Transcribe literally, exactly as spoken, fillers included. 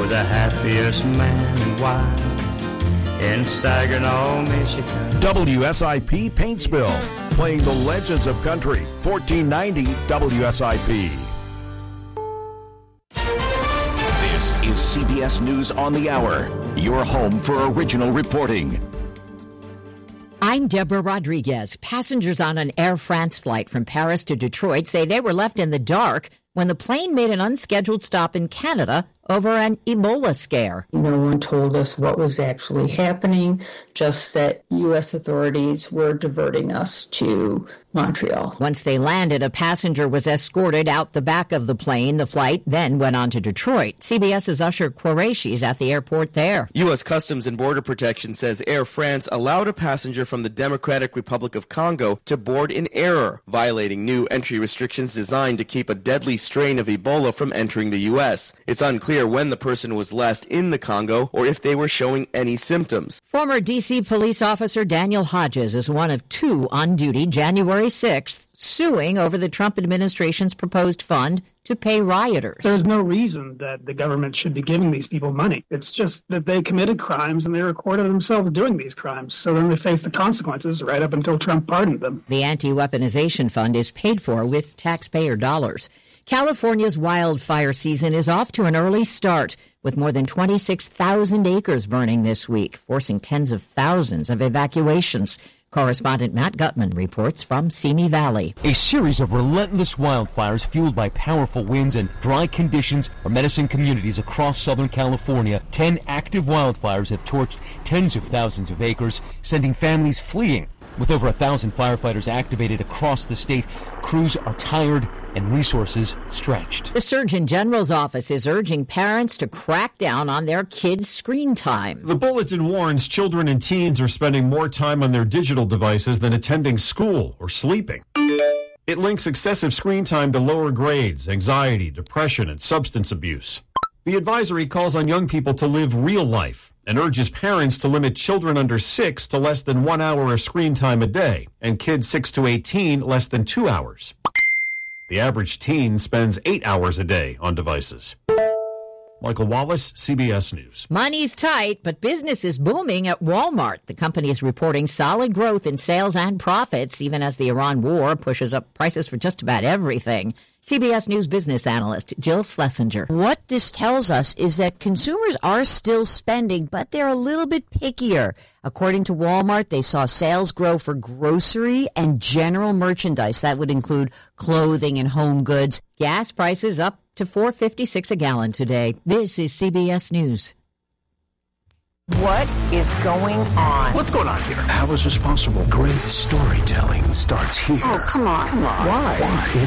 the happiest man and wife in Saginaw, Michigan. W S I P Paintsville, playing the legends of country. fourteen ninety W S I P. This is C B S News on the Hour, your home for original reporting. I'm Deborah Rodriguez. Passengers on an Air France flight from Paris to Detroit say they were left in the dark when the plane made an unscheduled stop in Canada over an Ebola scare. No one told us what was actually happening, just that U S authorities were diverting us to Montreal. Once they landed, a passenger was escorted out the back of the plane. The flight then went on to Detroit. CBS's Usher Qureshi is at the airport there. U S Customs and Border Protection says Air France allowed a passenger from the Democratic Republic of Congo to board in error, violating new entry restrictions designed to keep a deadly strain of Ebola from entering the U S. It's unclear when the person was last in the Congo or if they were showing any symptoms. Former D C police officer Daniel Hodges is one of two on duty January sixth, suing over the Trump administration's proposed fund to pay rioters. There's no reason that the government should be giving these people money. It's just that they committed crimes and they recorded themselves doing these crimes. So then they face the consequences right up until Trump pardoned them. The anti-weaponization fund is paid for with taxpayer dollars. California's wildfire season is off to an early start, with more than twenty-six thousand acres burning this week, forcing tens of thousands of evacuations. Correspondent Matt Gutman reports from Simi Valley. A series of relentless wildfires fueled by powerful winds and dry conditions are menacing communities across Southern California. Ten active wildfires have torched tens of thousands of acres, sending families fleeing. With over a thousand firefighters activated across the state, crews are tired and resources stretched. The Surgeon General's office is urging parents to crack down on their kids' screen time. The bulletin warns children and teens are spending more time on their digital devices than attending school or sleeping. It links excessive screen time to lower grades, anxiety, depression, and substance abuse. The advisory calls on young people to live real life and urges parents to limit children under six to less than one hour of screen time a day, and kids six to eighteen less than two hours. The average teen spends eight hours a day on devices. Michael Wallace, C B S News. Money's tight, but business is booming at Walmart. The company is reporting solid growth in sales and profits, even as the Iran war pushes up prices for just about everything. C B S News business analyst Jill Schlesinger. What this tells us is that consumers are still spending, but they're a little bit pickier. According to Walmart, they saw sales grow for grocery and general merchandise. That would include clothing and home goods. Gas prices up to four dollars and fifty-six cents a gallon today. This is C B S News. What is going on? What's going on here? How is this possible? Great storytelling starts here. Oh, come on. Come on. Why? Why?